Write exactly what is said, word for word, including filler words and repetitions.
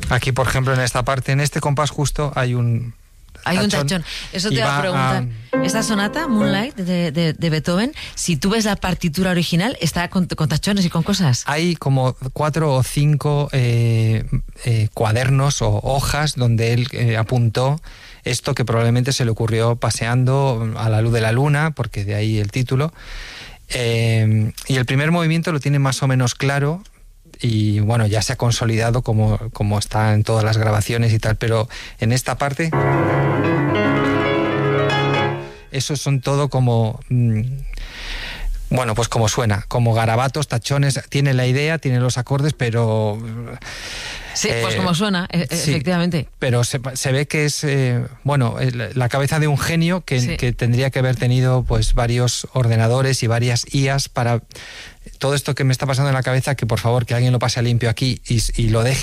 Aquí, por ejemplo, en esta parte, en este compás justo, hay un... Hay un tachón. Eso te iba a preguntar. A... Esta sonata, Moonlight, de, de, de Beethoven, si tú ves la partitura original, ¿está con, con tachones y con cosas? Hay como cuatro o cinco eh, eh, cuadernos o hojas donde él eh, apuntó esto que probablemente se le ocurrió paseando a la luz de la luna, porque de ahí el título. Eh, y el primer movimiento lo tiene más o menos claro. Y bueno, ya se ha consolidado como, como está en todas las grabaciones y tal, pero en esta parte, esos son todo como, mmm, bueno, pues como suena, como garabatos, tachones, tiene la idea, tiene los acordes, pero... Sí, eh, pues como suena, e- sí, efectivamente. Pero se, se ve que es, eh, bueno, la cabeza de un genio que, sí. que tendría que haber tenido pues varios ordenadores y varias I As para... Todo esto que me está pasando en la cabeza, que por favor que alguien lo pase a limpio aquí y, y lo deje